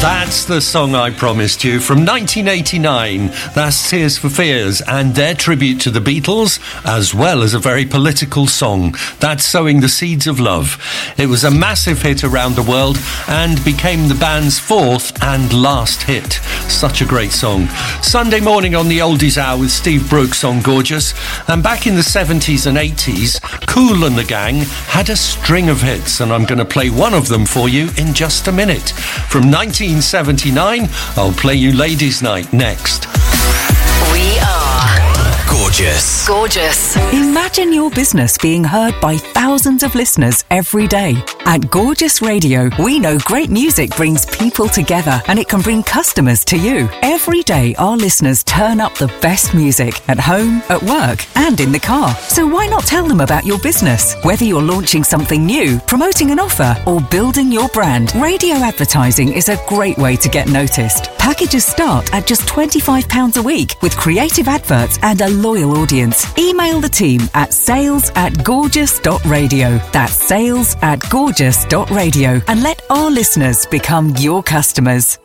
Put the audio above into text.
That's the song I promised you from 1989. That's Tears for Fears and their tribute to the Beatles, as well as a very political song. That's Sowing the Seeds of Love. It was a massive hit around the world and became the band's fourth and last hit. Such a great song. Sunday morning on the Oldies Hour with Steve Brooks on Gorgeous. And back in the 70s and 80s, Kool and the Gang had a string of hits, and I'm going to play one of them for you in just a minute. From 1979, I'll play you Ladies' Night next. We are Gorgeous. Gorgeous. Imagine your business being heard by thousands of listeners every day. At Gorgeous Radio, we know great music brings people together and it can bring customers to you. Every day, our listeners turn up the best music at home, at work, and in the car. So why not tell them about your business? Whether you're launching something new, promoting an offer, or building your brand, radio advertising is a great way to get noticed. Packages start at just £25 a week with creative adverts and a loyal audience. Email the team at sales@gorgeous.radio. That's sales@gorgeous.radio and let our listeners become your customers.